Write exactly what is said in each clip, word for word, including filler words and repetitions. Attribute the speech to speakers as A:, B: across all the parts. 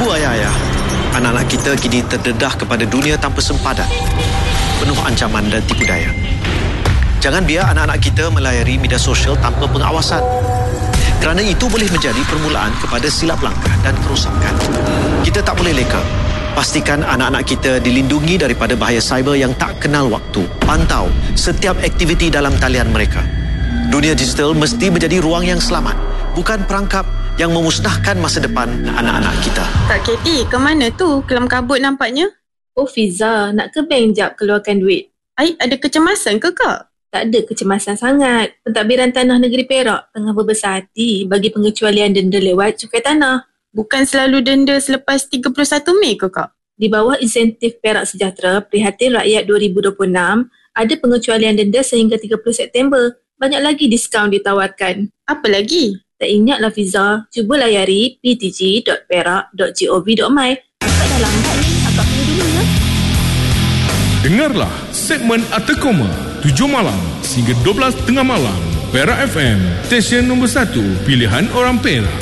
A: Ibu ayah-ayah, anak-anak kita kini terdedah kepada dunia tanpa sempadan, penuh ancaman dan tipu daya. Jangan biar anak-anak kita melayari media sosial tanpa pengawasan, kerana itu boleh menjadi permulaan kepada silap langkah dan kerosakan. Kita tak boleh leka. Pastikan anak-anak kita dilindungi daripada bahaya cyber yang tak kenal waktu. Pantau setiap aktiviti dalam talian mereka. Dunia digital mesti menjadi ruang yang selamat, bukan perangkap yang memusnahkan masa depan anak-anak kita.
B: Kak Katie, ke mana tu? Kelam kabut nampaknya.
C: Oh Fiza, nak ke bank jap keluarkan duit.
B: Ai, ada kecemasan ke Kak?
C: Tak ada kecemasan sangat. Pentadbiran Tanah Negeri Perak tengah berbesar hati bagi pengecualian denda lewat cukai tanah.
B: Bukan selalu denda selepas tiga puluh satu Mei ke Kak?
C: Di bawah insentif Perak Sejahtera Prihatin Rakyat dua ribu dua puluh enam, ada pengecualian denda sehingga tiga puluh September. Banyak lagi diskaun ditawarkan.
B: Apa lagi?
C: Tak ingatlah Fiza, cuba layari p t g dot perak dot gov dot my. Akak dah lambat ni, akak punya dulu ya.
D: Dengarlah segmen Atekoma tujuh malam hingga dua belas tengah malam. Perak F M, stesen nombor satu, pilihan orang Perak.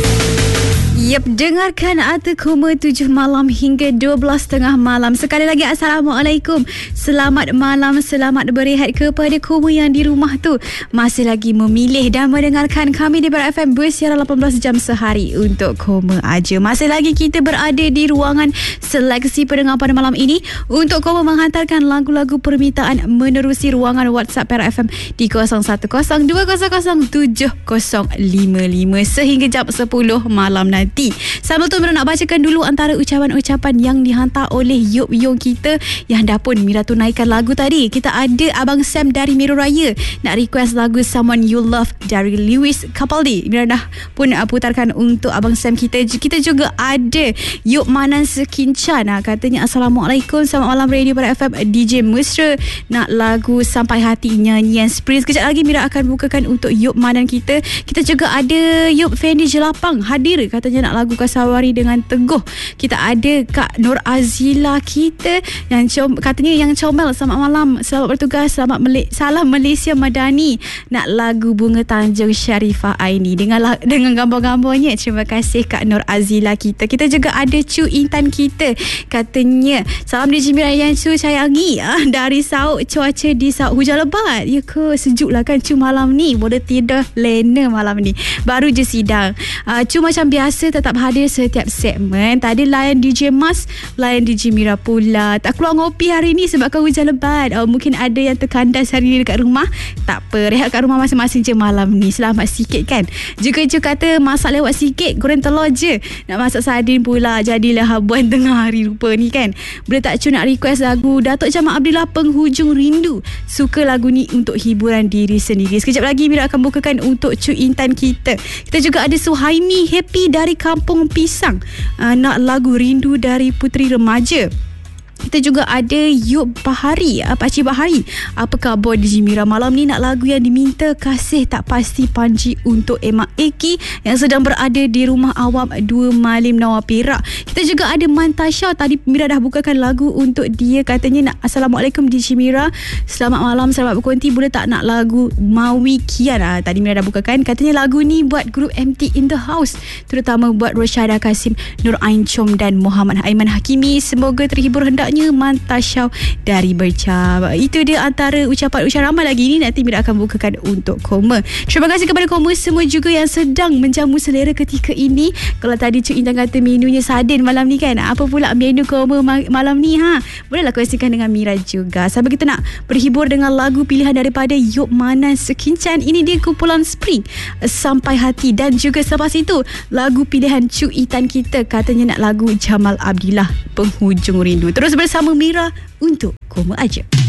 E: Yep, dengarkan Atekoma tujuh malam hingga dua belas tengah malam. Sekali lagi Assalamualaikum. Selamat malam, selamat berehat kepada Koma yang di rumah tu masih lagi memilih dan mendengarkan kami di Perak F M bersiaran lapan belas jam sehari untuk Koma aja. Masih lagi kita berada di ruangan seleksi pendengar pada malam ini untuk Koma menghantarkan lagu-lagu permintaan menerusi ruangan WhatsApp Perak F M di kosong satu kosong dua kosong kosong tujuh kosong lima lima sehingga jam sepuluh malam nanti. Sambil tu Mira nak bacakan dulu antara ucapan-ucapan yang dihantar oleh Yop Yong kita yang dah pun Mira tunaikan lagu tadi. Kita ada Abang Sam dari Miro Raya nak request lagu Someone You Love dari Lewis Capaldi. Mira dah pun uh, putarkan untuk Abang Sam kita. Kita juga ada Yop Manan Sekincan, uh, katanya Assalamualaikum, selamat malam Radio Perak F M. D J Mesra nak lagu Sampai Hati nyanyian Sprint. Sekejap lagi Mira akan bukakan untuk Yop Manan kita. Kita juga ada Yop Fendi Jelapang hadir, katanya nak lagu Kasawari dengan Teguh. Kita ada Kak Nur Azila kita yang com, katanya yang comel, selamat malam, selamat bertugas, selamat Mel- salam Malaysia Madani, nak lagu Bunga Tanjung Syarifah Aini dengan dengan gambar-gambarnya. Terima kasih Kak Nur Azila kita. Kita juga ada Cu Intan kita, katanya salam di Jimira yang Cu sayangi, ah, dari Sauk. Cuaca di Sauk hujan lebat ya ke? Sejuk lah kan Cu malam ni, boleh tidur lena malam ni, baru je sidang. uh, Cu macam biasa tetap hadir setiap segmen. Tadi layan D J Mas, layan D J Mira pula. Tak keluar ngopi hari ni sebabkan hujan lebat. Oh, mungkin ada yang terkandas hari ni dekat rumah. Tak apa, rehat kat rumah masing-masing je malam ni. Selamat sikit kan. Juga Cu kata masak lewat sikit, goreng telur je. Nak masak sardin pula, jadilah habuan tengah hari rupa ni kan. Boleh tak Cu nak request lagu Datuk Jamal Abdillah Penghujung Rindu? Suka lagu ni untuk hiburan diri sendiri. Sekejap lagi Mira akan bukakan untuk Cu Intan kita. Kita juga ada Suhaimi Happy dari Kampung Pisang, uh, nak lagu Rindu dari Puteri Remaja. Kita juga ada Yub Bahari, Pakcik Bahari. Apa khabar di Jimira malam ni? Nak lagu yang diminta Kasih Tak Pasti Panji untuk Emak Eki yang sedang berada di rumah awam dua Malim Nawar Perak. Kita juga ada Mantasha. Tadi Mira dah bukakan lagu untuk dia, katanya nak Assalamualaikum di Jimira, selamat malam, selamat berkonti, boleh tak nak lagu Mawi Kian? Ah, tadi Mira dah bukakan, katanya lagu ni buat grup M T in the House, terutama buat Rosyada Kasim, Nur Ain Chom dan Muhammad Aiman Hakimi. Semoga terhibur hendak Mantasya dari Bercab. Itu dia antara ucapan-ucapan ramai lagi ni. Nanti Mira akan bukakan untuk Koma. Terima kasih kepada Koma semua juga yang sedang menjamu selera ketika ini. Kalau tadi Cik Intan kata menunya sardin malam ni kan, apa pula menu Koma malam ni ha? Bolehlah kongsikan dengan Mira juga. Sampai kita nak berhibur dengan lagu pilihan daripada Yop Manan Sekincan. Ini dia kumpulan Spring, Sampai Hati. Dan juga selepas itu lagu pilihan Cik Intan kita, katanya nak lagu Jamal Abdillah Penghujung Rindu. Terus bersama Mira untuk Koma aja.